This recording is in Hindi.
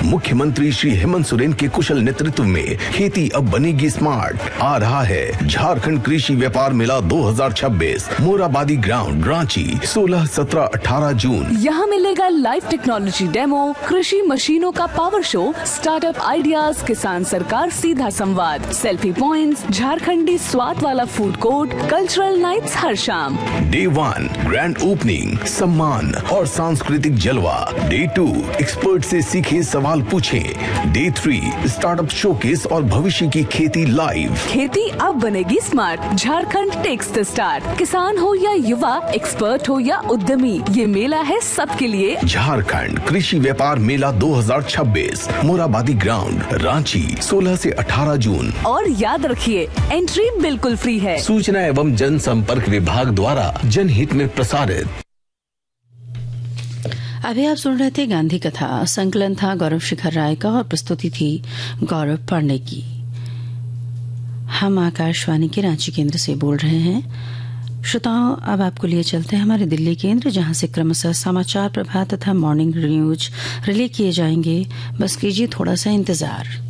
मुख्यमंत्री श्री हेमंत सोरेन के कुशल नेतृत्व में खेती अब बनेगी स्मार्ट। आ रहा है झारखंड कृषि व्यापार मेला 2026, मोराबादी ग्राउंड, रांची, 16, 17, 18 जून। यहाँ मिलेगा लाइव टेक्नोलॉजी डेमो, कृषि मशीनों का पावर शो, स्टार्टअप आइडियाज, किसान सरकार सीधा संवाद, सेल्फी पॉइंट्स, झारखंडी स्वाद वाला फूड कोर्ट, कल्चरल नाइट्स हर शाम। डे 1 ग्रैंड ओपनिंग, सम्मान और सांस्कृतिक जलवा। डे 2 एक्सपर्ट से सीखे, सवाल पूछें। डे 3 स्टार्टअप शोकेस और भविष्य की खेती लाइव। खेती अब बनेगी smart. Jharkhand takes the start. किसान हो या युवा, एक्सपर्ट हो या उद्यमी, ये मेला है सबके लिए। झारखंड कृषि व्यापार मेला 2026, मोराबादी ग्राउंड, रांची, 16 से 18 जून। और याद रखिए, एंट्री बिल्कुल फ्री है। सूचना एवं जनसंपर्क विभाग द्वारा जनहित में प्रसारित। अभी आप सुन रहे थे गांधी कथा। संकलन था गौरव शिखर राय का और प्रस्तुति थी गौरव पांडे की। हम आकाशवाणी के रांची केंद्र से बोल रहे हैं। श्रोताओं, अब आपको लिए चलते हैं हमारे दिल्ली केंद्र, जहां से क्रमशः समाचार प्रभात तथा मॉर्निंग न्यूज रिले किए जाएंगे। बस कीजिए थोड़ा सा इंतजार।